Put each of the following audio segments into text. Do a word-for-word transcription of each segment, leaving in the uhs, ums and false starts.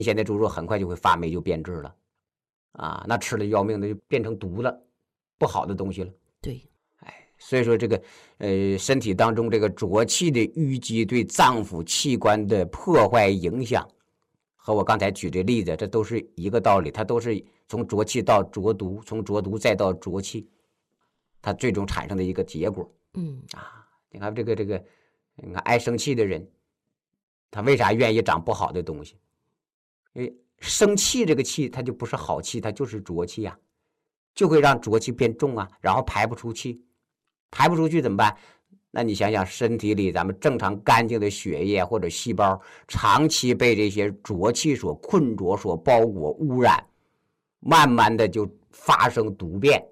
鲜的猪肉很快就会发霉，就变质了啊，那吃了要命的就变成毒了，不好的东西了。 对， 哎，所以说这个呃身体当中这个浊气的淤积对脏腑器官的破坏影响，和我刚才举的例子，这都是一个道理，它都是从浊气到浊毒，从浊毒再到浊气，它最终产生的一个结果。 嗯啊，你看这个这个，你看爱生气的人，他为啥愿意长不好的东西？因为生气这个气，它就不是好气，它就是浊气啊，就会让浊气变重啊，然后排不出气，排不出去怎么办？那你想想，身体里咱们正常干净的血液或者细胞，长期被这些浊气所困着、所包裹、污染，慢慢的就发生毒变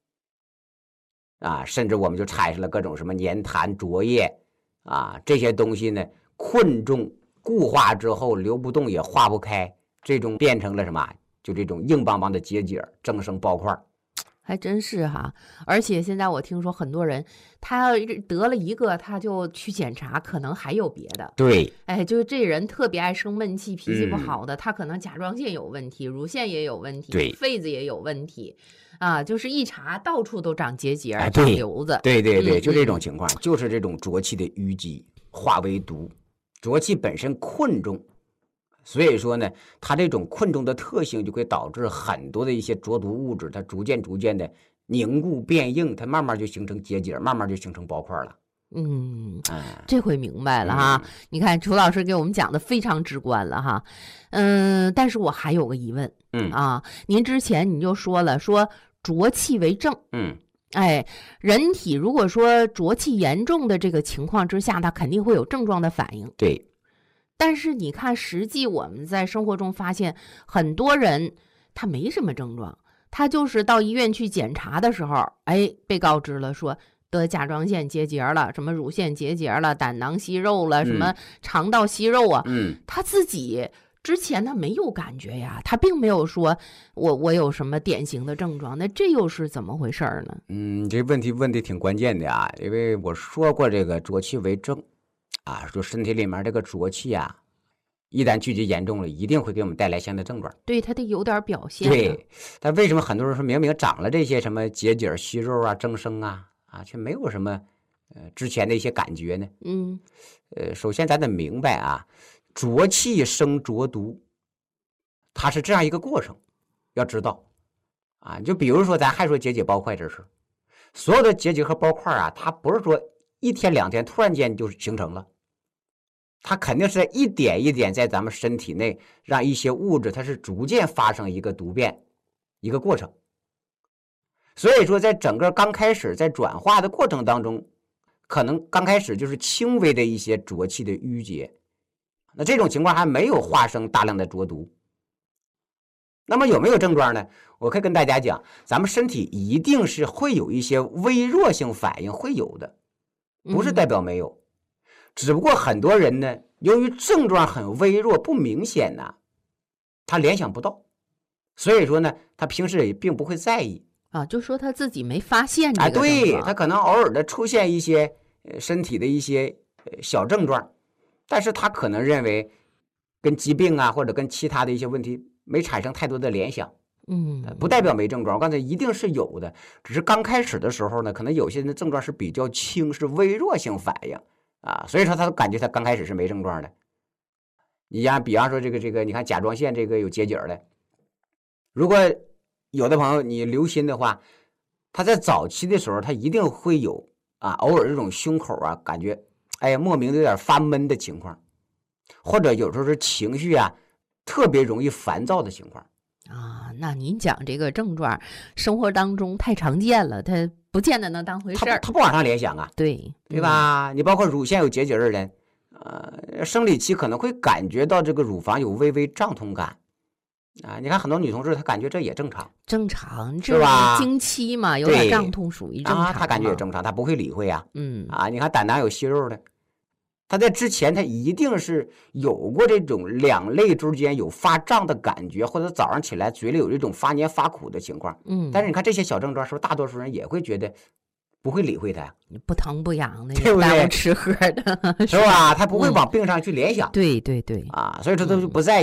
啊，甚至我们就产生了各种什么粘痰、浊液啊，这些东西呢，困重固化之后流不动也化不开，最终变成了什么？就这种硬邦邦的结节，增生包块。 还真是哈，而且现在我听说很多人，他得了一个，他就去检查，可能还有别的。 对， 哎，就是这人特别爱生闷气，脾气不嗯好的，他可能甲状腺有问题，乳腺也有问题， 对肺子也有问题，啊，就是一查到处都长结节、 哎长对瘤子。 对对对， 嗯就这种情况，就是这种浊气的淤积化为毒，浊气本身困重。所以说呢，它这种困重的特性就会导致很多的一些浊毒物质，它逐渐逐渐的凝固变硬，它慢慢就形成结节，慢慢就形成包块了。 嗯， 哎， 这回明白了哈。你看楚老师给我们讲的非常直观了哈。嗯，但是我还有个疑问， 嗯啊，您之前你就说了，说浊气为正。 嗯， 哎，人体如果说浊气严重的这个情况之下，它肯定会有症状的反应。 对， 但是你看，实际我们在生活中发现，很多人他没什么症状，他就是到医院去检查的时候，哎，被告知了说得甲状腺结节了，什么乳腺结节了，胆囊息肉了，什么肠道息肉啊， 嗯， 他自己之前他没有感觉呀，他并没有说我我有什么典型的症状，那这又是怎么回事呢？ 嗯，这问题问的挺关键的啊，因为我说过这个浊气为正啊，说身体里面这个浊气啊，一旦聚集严重了，一定会给我们带来相应的症状。 对，他得有点表现。 对，但为什么很多人说明明长了这些什么结节、息肉啊、增生啊啊，却没有什么呃之前的一些感觉呢？ 嗯， 呃，首先咱得明白啊，浊气生浊毒，它是这样一个过程，要知道啊。就比如说咱还说结节包块这事，所有的结节和包块啊，它不是说一天两天突然间就形成了，它肯定是一点一点在咱们身体内让一些物质它是逐渐发生一个毒变一个过程。所以说在整个刚开始在转化的过程当中，可能刚开始就是轻微的一些浊气的淤结，那这种情况还没有化生大量的浊毒。那么有没有症状呢？我可以跟大家讲，咱们身体一定是会有一些微弱性反应，会有的，不是代表没有。嗯，只不过很多人呢，由于症状很微弱不明显呢，他联想不到，所以说呢，他平时也并不会在意啊，就说他自己没发现这啊， 个症状。 对，他可能偶尔的出现一些呃身体的一些呃小症状，但是他可能认为跟疾病啊或者跟其他的一些问题没产生太多的联想。 嗯， 不代表没症状，我刚才一定是有的，只是刚开始的时候呢，可能有些人的症状是比较轻，是微弱性反应啊，所以说他感觉他刚开始是没症状的。你像比方说这个这个，你看甲状腺这个有结节的，如果有的朋友你留心的话，他在早期的时候，他一定会有啊，偶尔这种胸口啊，感觉哎呀莫名的有点发闷的情况，或者有时候是情绪啊特别容易烦躁的情况。 啊，那您讲这个症状，生活当中太常见了，他不见得能当回事儿。 他他不往上联想啊， 对对吧？嗯、你包括乳腺有结节的人，呃，生理期可能会感觉到这个乳房有微微胀痛感啊。你看很多女同志，她感觉这也正常， 正常， 是吧？ 经期嘛，有点胀痛属于正常、 啊，她感觉也正常，她不会理会啊。 嗯啊，你看胆囊有息肉的。他在之前，他一定是有过这种两肋之间有发胀的感觉，或者早上起来嘴里有这种发黏发苦的情况。 嗯， 但是你看这些小症状，是不是大多数人也会觉得不会理会他呀？ 不疼不痒的， 对不对？ 吃喝的， 是吧？他不会往病上去联想。 嗯、对对对。 啊，所以说他就不在意。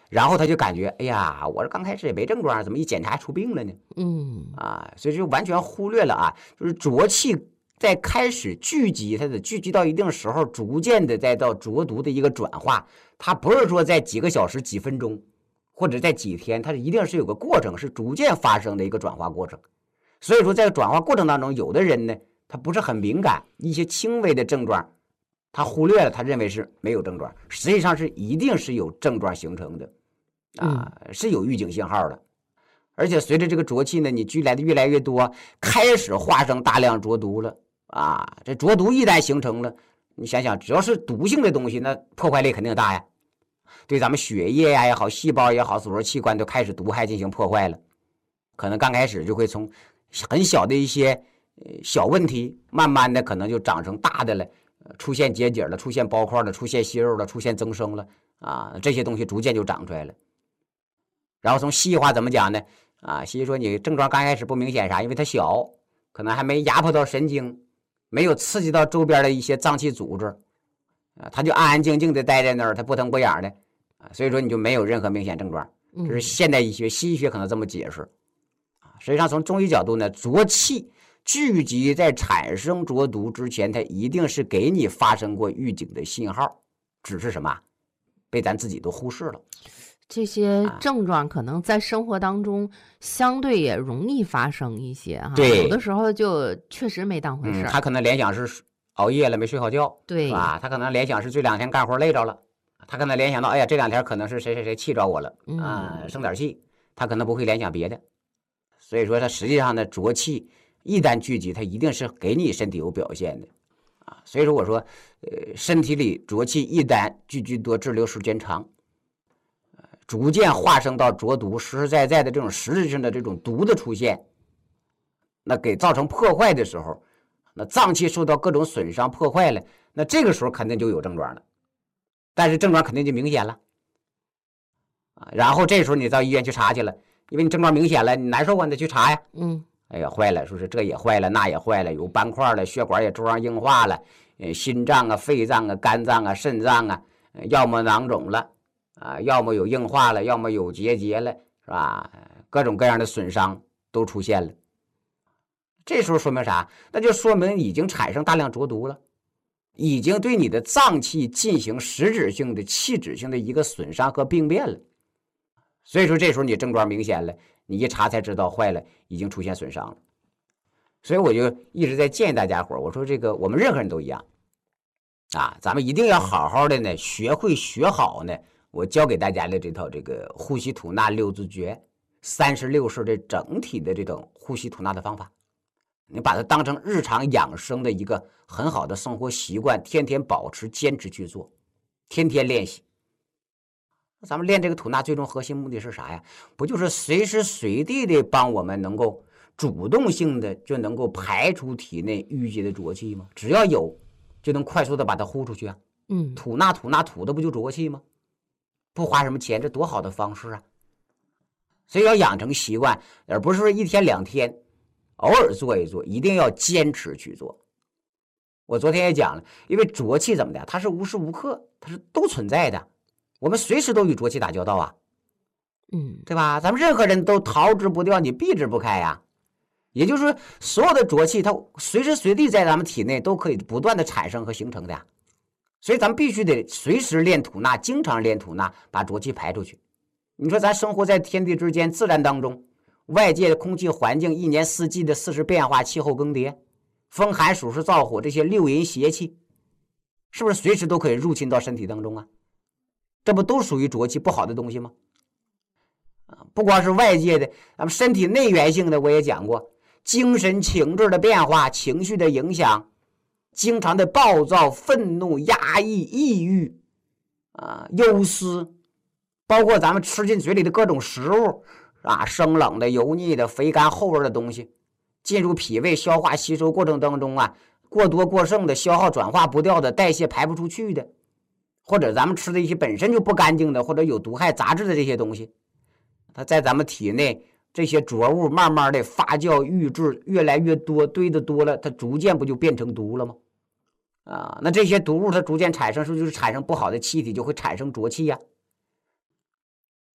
然后他就感觉，哎呀，我这刚开始也没症状，怎么一检查出病了呢？ 嗯啊，所以就完全忽略了啊，就是浊气在开始聚集，它的聚集到一定时候，逐渐的再到浊毒的一个转化，它不是说在几个小时、几分钟，或者在几天，它是一定是有个过程，是逐渐发生的一个转化过程。所以说，在转化过程当中，有的人呢，他不是很敏感，一些轻微的症状，他忽略了，他认为是没有症状，实际上是一定是有症状形成的，啊，是有预警信号的。而且随着这个浊气呢，你聚来的越来越多，开始化生大量浊毒了啊！这浊毒一旦形成了，你想想，只要是毒性的东西，那破坏力肯定大呀。对咱们血液呀也好，细胞也好，所有器官都开始毒害进行破坏了。可能刚开始就会从很小的一些小问题，慢慢的可能就长成大的了，出现结节了，出现包块了，出现息肉了，出现增生了啊！这些东西逐渐就长出来了。然后从细化怎么讲呢？啊，西医说你症状刚开始不明显啥，因为它小，可能还没压迫到神经，没有刺激到周边的一些脏器组织，啊，它就安安静静的待在那儿，它不疼不痒的，啊，所以说你就没有任何明显症状。这是现代医学、西医学可能这么解释。啊，实际上从中医角度呢，浊气聚集在产生浊毒之前，它一定是给你发生过预警的信号，只是什么被咱自己都忽视了。 这些症状可能在生活当中相对也容易发生一些哈， 对， 有的时候就确实没当回事、 嗯。他可能联想是熬夜了没睡好觉， 对， 是吧？他可能联想是这两天干活累着了，他可能联想到，哎呀，这两天可能是谁谁谁气着我了啊、呃，生点气，他可能不会联想别的。所以说，他实际上呢，浊气一旦聚集，它一定是给你身体有表现的啊。所以说，我说，呃，身体里浊气一旦聚集多，滞留时间长。逐渐化生到浊毒，实实在在的这种实质性的这种毒的出现，那给造成破坏的时候，那脏器受到各种损伤破坏了，那这个时候肯定就有症状了，但是症状肯定就明显了啊。然后这时候你到医院去查去了，因为你症状明显了，你难受啊，你得去查呀。 嗯， 哎呀，坏了，说是这也坏了，那也坏了，有斑块了，血管也粥样硬化了，呃，心脏啊、肺脏啊、肝脏啊、肾脏啊，要么囊肿了。啊，要么有硬化了，要么有结节了，是吧？各种各样的损伤都出现了。这时候说明啥？那就说明已经产生大量浊毒了，已经对你的脏器进行实质性的、器质性的一个损伤和病变了。所以说，这时候你症状明显了，你一查才知道坏了，已经出现损伤了。所以我就一直在建议大家伙，我说这个我们任何人都一样啊，咱们一定要好好的呢，学会学好呢。我教给大家的这套这个呼吸吐纳六字诀、三十六式的整体的这种呼吸吐纳的方法，你把它当成日常养生的一个很好的生活习惯，天天保持坚持去做，天天练习。咱们练这个吐纳最终核心目的是啥呀？不就是随时随地的帮我们能够主动性的就能够排出体内淤积的浊气吗？只要有，就能快速的把它呼出去啊。 嗯， 吐纳吐纳吐的不就浊气吗？不花什么钱，这多好的方式啊！所以要养成习惯，而不是说一天两天，偶尔做一做，一定要坚持去做。我昨天也讲了，因为浊气怎么的，它是无时无刻，它是都存在的，我们随时都与浊气打交道啊， 嗯， 对吧？咱们任何人都逃之不掉，你避之不开呀。也就是说，所有的浊气，它随时随地在咱们体内都可以不断的产生和形成的呀。所以咱们必须得随时练吐纳，经常练吐纳，把浊气排出去。你说咱生活在天地之间，自然当中，外界的空气环境一年四季的四时变化，气候更迭，风寒暑湿燥火这些六淫邪气，是不是随时都可以入侵到身体当中啊？这不都属于浊气不好的东西吗？不光是外界的，咱们身体内源性的我也讲过，精神情志的变化，情绪的影响，经常的暴躁、愤怒、压抑、抑郁啊、忧思，包括咱们吃进嘴里的各种食物啊，生冷的、油腻的、肥甘厚味的东西，进入脾胃消化吸收过程当中啊，过多过剩的、消耗转化不掉的、代谢排不出去的，或者咱们吃的一些本身就不干净的或者有毒害杂质的这些东西，它在咱们体内这些浊物慢慢的发酵郁滞，越来越多，堆得多了，它逐渐不就变成毒了吗？啊，那这些毒物它逐渐产生，是不是就是产生不好的气体，就会产生浊气呀、啊？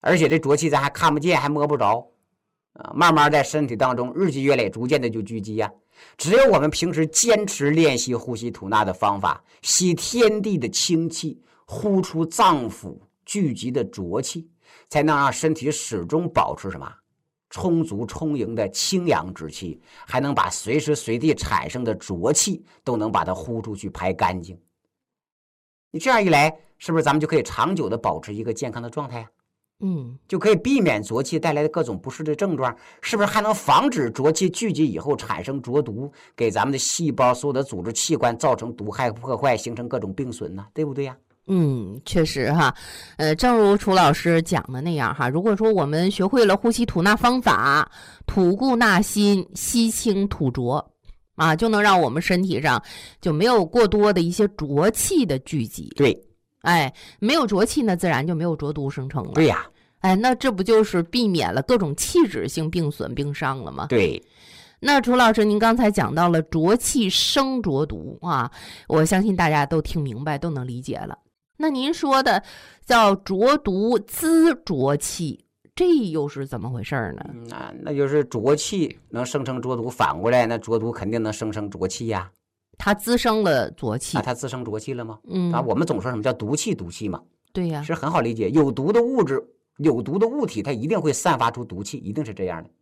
而且这浊气咱还看不见，还摸不着啊，慢慢在身体当中日积月累，逐渐的就聚集呀、啊。只有我们平时坚持练习呼吸吐纳的方法，吸天地的清气，呼出脏腑聚集的浊气，才能让身体始终保持什么充足充盈的清阳之气，还能把随时随地产生的浊气都能把它呼出去排干净。你这样一来，是不是咱们就可以长久的保持一个健康的状态啊？ 嗯， 就可以避免浊气带来的各种不适的症状，是不是还能防止浊气聚集以后产生浊毒，给咱们的细胞所有的组织器官造成毒害破坏，形成各种病损呢？对不对呀、啊？ 嗯，确实哈，呃，正如楚老师讲的那样哈，如果说我们学会了呼吸吐纳方法，吐故纳新，吸清吐浊啊，就能让我们身体上就没有过多的一些浊气的聚集。 对， 哎，没有浊气呢，自然就没有浊毒生成了。 对呀， 哎，那这不就是避免了各种器质性病损、病伤了吗？ 对。 那楚老师，您刚才讲到了浊气生浊毒啊，我相信大家都听明白，都能理解了。那您说的叫浊毒滋浊气，这又是怎么回事呢？ 嗯、那那就是浊气能生成浊毒，反过来那浊毒肯定能生成浊气呀。 它滋生了浊气， 那它滋生浊气了吗？ 嗯啊，我们总说什么叫毒气，毒气嘛， 对呀、 是很好理解。有毒的物质，有毒的物体，它一定会散发出毒气，一定是这样的。